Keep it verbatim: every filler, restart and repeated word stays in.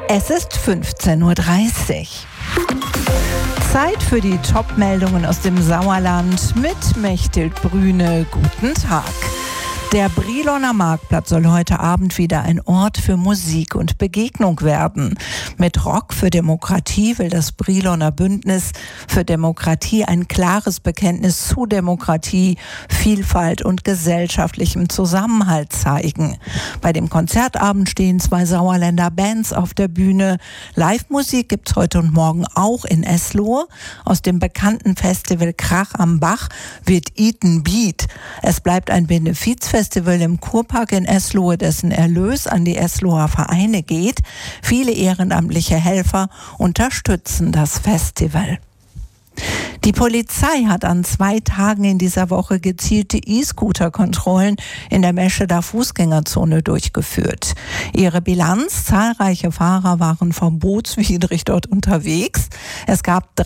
Es ist fünfzehn Uhr dreißig. Zeit für die Top-Meldungen aus dem Sauerland mit Mechthild Brüne. Guten Tag. Der Briloner Marktplatz soll heute Abend wieder ein Ort für Musik und Begegnung werden. Mit Rock für Demokratie will das Briloner Bündnis für Demokratie ein klares Bekenntnis zu Demokratie, Vielfalt und gesellschaftlichem Zusammenhalt zeigen. Bei dem Konzertabend stehen zwei Sauerländer Bands auf der Bühne. Live-Musik gibt's heute und morgen auch in Eslohe. Aus dem bekannten Festival Krach am Bach wird Eaten Beat. Es bleibt ein Benefizfestival Festival im Kurpark in Eslohe, dessen Erlös an die Esloher Vereine geht. Viele ehrenamtliche Helfer unterstützen das Festival. Die Polizei hat an zwei Tagen in dieser Woche gezielte E-Scooter-Kontrollen in der Mescheder Fußgängerzone durchgeführt. Ihre Bilanz: zahlreiche Fahrer waren verbotswidrig dort unterwegs. Es gab